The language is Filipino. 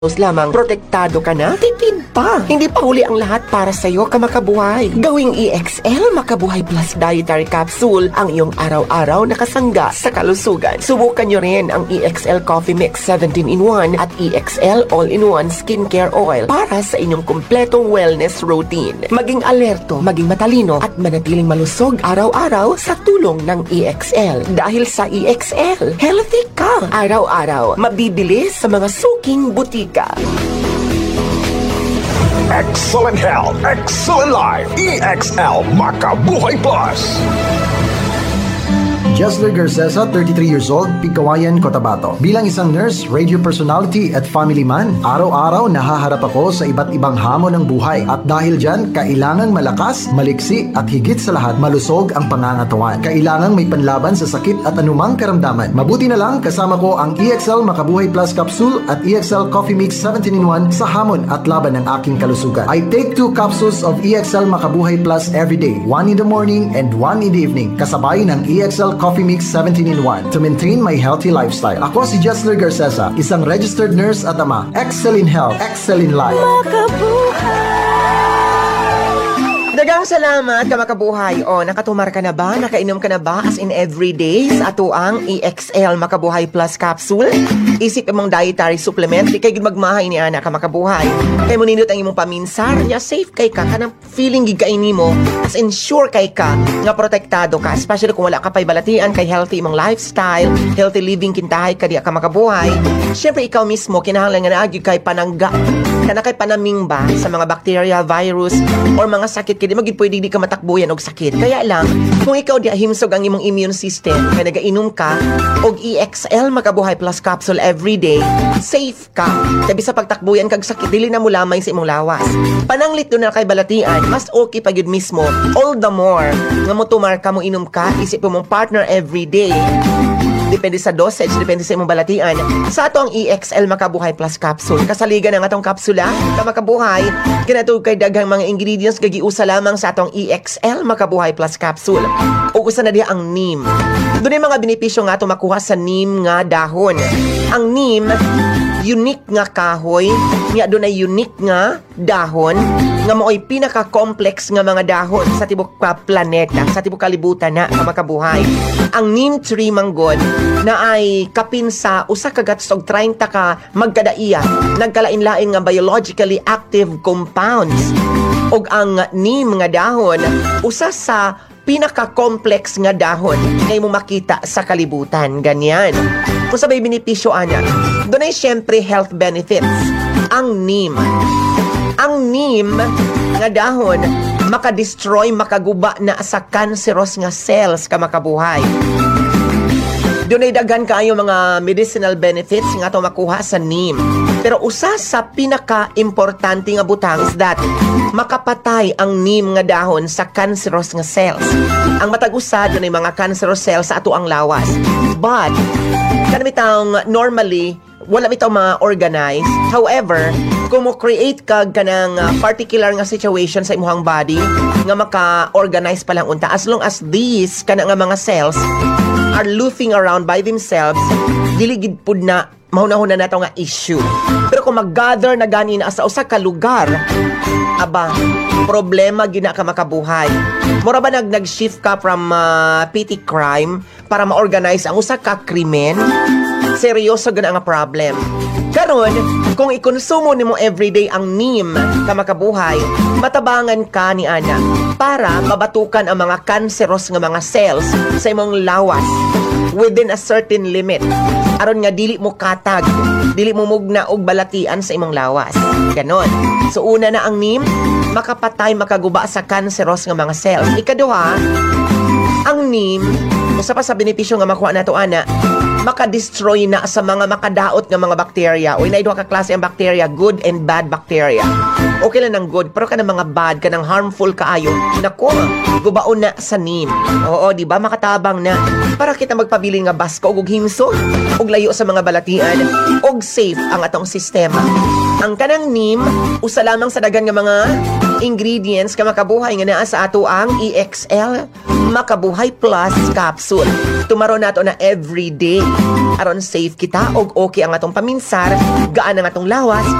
lamang, protektado ka na, tipid pa. Hindi pa huli ang lahat para sa'yo, kamakabuhay. Gawing EXL Makabuhay Plus Dietary Capsule ang iyong araw-araw na kasangga sa kalusugan. Subukan nyo rin ang EXL Coffee Mix 17-in-1 at EXL All-in-1 Skincare Oil para sa inyong kumpletong wellness routine. Maging alerto, maging matalino at manatiling malusog araw-araw sa tulong ng EXL. Dahil sa EXL, healthy ka araw-araw. Mabibili sa mga suking butika. Excellent health, excellent life. EXL Makabuhay Plus. Jesler Garcesa, 33 years old, Pigkawayan, Cotabato. Bilang isang nurse, radio personality at family man, araw-araw nahaharap ako sa iba't ibang hamon ng buhay. At dahil dyan, kailangang malakas, maliksi at higit sa lahat, malusog ang pangangatawan. Kailangang may panlaban sa sakit at anumang karamdaman. Mabuti na lang, kasama ko ang EXL Makabuhay Plus Capsule at EXL Coffee Mix 17-in-1 sa hamon at laban ng aking kalusugan. I take 2 capsules of EXL Makabuhay Plus every day, 1 in the morning and 1 in the evening, kasabay ng EXL Coffee Mix 17-in-1 to maintain my healthy lifestyle. Ako si Jesler Garcesa, isang registered nurse at ama. Excel in health, excel in life. Dagang salamat, kamakabuhay. O, nakatumar ka na ba? Nakainom ka na ba? As in everyday sa ato ang EXL Makabuhay Plus Capsule? Isip mong dietary supplement, di kay magmahay ni Ana, kamakabuhay. Kay mo nindot ang imong paminsar, niya safe kay ka, kanang feeling gigaini mo, as in sure kay ka, nga protektado ka, especially kung wala ka pa'y balatian, kay healthy imong lifestyle, healthy living, kintahay ka diya kamakabuhay. Siyempre, ikaw mismo, kinahanglan nga naagyo kay panangga, kana kay panaming ba sa mga bacteria, virus, or mga sakit, kaya di maging pwede di ka matakbuyan og sakit. Kaya lang, kung ikaw di himsog ang imong immune system, kaya nagainom ka, og EXL Makabuhay Plus Capsule everyday, safe ka. Sabi sa pagtakbuyan kag sakit, dili na mo lamay sa imong lawas. Pananglit doon na kay balatian, mas okay pa yun mismo. All the more, nga mo tumar ka mo inom ka, isip mo mong partner everyday. Depende sa dosage, depende sa imong balatian. Sa ato ang EXL Makabuhay Plus Capsule, kasaligan ng atong kapsula, kamakabuhay, kinatug kay daghang mga ingredients gagiusa lamang sa atong EXL Makabuhay Plus Capsule. O usa na diha ang neem. Doon ay mga benepisyo nga ato makuha sa neem nga dahon. Ang neem, unique nga kahoy, nga doon ay unique nga dahon, nga mooy pinaka-complex nga mga dahon sa tibok planeta, sa tibok kalibutan na kamakabuhay. Ang neem tree manggod na ay kapin sa usa ka gatos og 30 ka magkadaiya, nagkalain-lain nga biologically active compounds. Og ang neem nga dahon, usa sa pinaka-complex nga dahon ngay mo makita sa kalibutan. Ganyan. Kung sabay benepisyo ana, doon ay syempre health benefits. Ang neem nga dahon, makadestroy, makaguba na sa cancerous nga cells kamakabuhay. Doon ay daghan kayo mga medicinal benefits nga ito makuha sa neem. Pero usa sa pinaka-importante nga butang is that makapatay ang neem nga dahon sa cancerous nga cells. Ang matag-usa doon ay mga cancerous cells sa ato ang lawas. But, kanang normally, wala bitaw ma-organize. However, kung mo create ka ganang particular nga situation sa imuhang body, nga maka-organize pa lang unta. As long as these kanang nga mga cells are loafing around by themselves, diligid pud na mahuna-huna na ito nga issue. Pero kung mag-gather na ganin sa usa ka lugar, aba, problema gina ka makabuhay. Mura ba nag-shift ka from petty crime para ma-organize ang usa ka krimen? Seryoso gana nga problem. Karon, kung ikonsumo nimo everyday ang neem ka makabuhay, matabangan ka ni ana para mabatukan ang mga cancerous nga mga cells sa imong lawas within a certain limit. Aron nga dili mo katag, dili mo mugna og balatian sa imong lawas. Ganon. So una na ang neem, makapatay, makaguba sa cancerous nga mga cells. Ikaduha, ang neem, usa pa sa benepisyo nga makuha nato ana, makadestroy na sa mga makadaot nga mga bakterya. O inay duha ka klase ang bakterya, good and bad bacteria. Okay lang ng good, pero kanang mga bad, kanang harmful kaayo, nako, gubaon na sa neem. Oo, di ba makatabang na para kita magpabilin nga basko ug himso, ug layo sa mga balatian, ug safe ang atong sistema. Ang kanang neem, usa lamang sa dagan nga mga ingredients ka makabuhay nga naa sa ato ang EXL Makabuhay Plus Capsule. Tumaro nato na everyday. Aron safe kita og okay ang atong paminsar, gaan ang atong lawas,